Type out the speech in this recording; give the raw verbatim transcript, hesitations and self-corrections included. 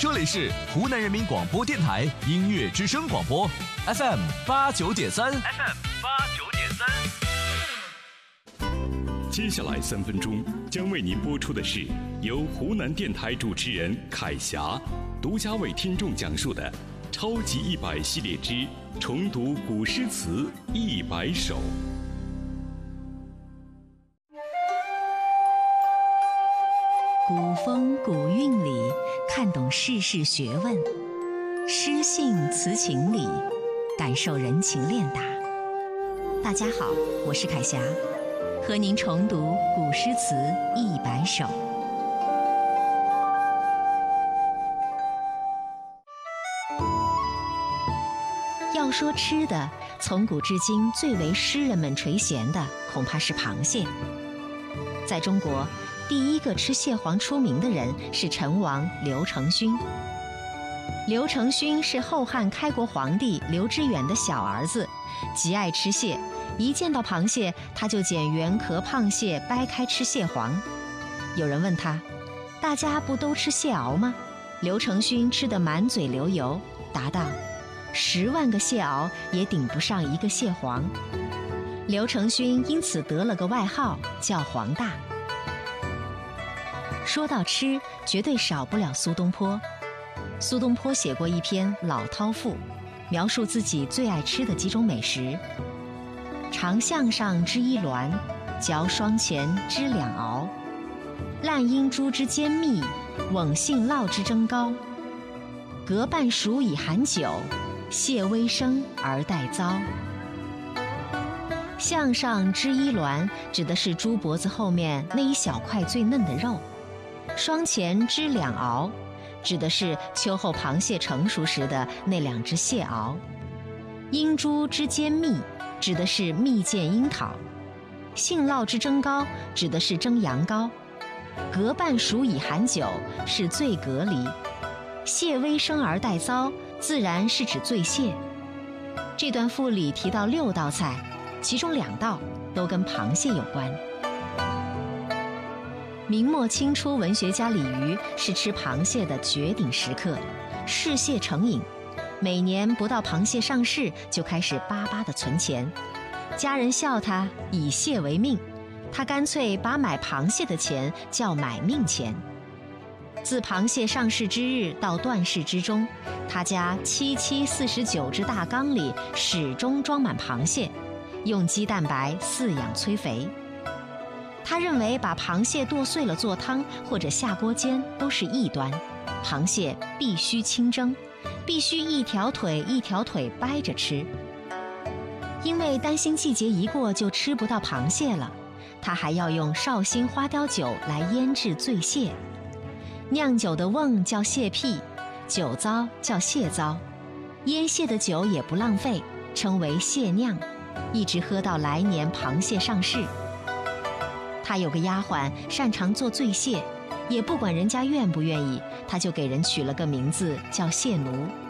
这里是湖南人民广播电台音乐之声广播 F M 八九点三 F M 八九点三。 接下来三分钟将为您播出的是由湖南电台主持人凯霞独家为听众讲述的超级一百系列之重读古诗词一百首。 古风古韵里看懂世事学问，诗性词情里感受人情练达。大家好，我是凯霞，和您重读古诗词一百首。要说吃的，从古至今最为诗人们垂涎的恐怕是螃蟹。在中国，第一个吃蟹黄出名的人是陈王刘承勋。刘承勋是后汉开国皇帝刘知远的小儿子，极爱吃蟹，一见到螃蟹他就捡圆壳胖蟹掰开吃蟹黄。有人问他，大家不都吃蟹螯吗？刘承勋吃得满嘴流油，答道，十万个蟹螯也顶不上一个蟹黄。刘承勋因此得了个外号，叫黄大。说到吃，绝对少不了苏东坡。苏东坡写过一篇《老饕赋》，描述自己最爱吃的几种美食：尝项上之一鸾，嚼双前之两螯，烂鹰珠之煎蜜，瓮杏酪之蒸糕，隔半熟以含酒，蟹微生而待糟。项上之一鸾指的是猪脖子后面那一小块最嫩的肉，双前之两螯指的是秋后螃蟹成熟时的那两只蟹螯，鹰珠之煎蜜指的是蜜饯樱桃，杏酪之蒸糕指的是蒸羊羔，隔半熟以含酒是醉隔离，蟹微生而待糟自然是指醉蟹。这段赋里提到六道菜，其中两道都跟螃蟹有关。明末清初文学家李渔是吃螃蟹的绝顶食客，嗜蟹成瘾，每年不到螃蟹上市就开始巴巴地存钱。家人笑他以蟹为命，他干脆把买螃蟹的钱叫买命钱。自螃蟹上市之日到断市之中，他家七七四十九只大缸里始终装满螃蟹，用鸡蛋白饲养催肥。他认为把螃蟹剁碎了做汤或者下锅煎都是异端，螃蟹必须清蒸，必须一条腿一条腿掰着吃。因为担心季节一过就吃不到螃蟹了，他还要用绍兴花雕酒来腌制醉蟹。酿酒的瓮叫蟹屁，酒糟叫蟹糟，腌蟹的酒也不浪费，称为蟹酿，一直喝到来年螃蟹上市。他有个丫鬟擅长做醉蟹，也不管人家愿不愿意，他就给人取了个名字叫蟹奴。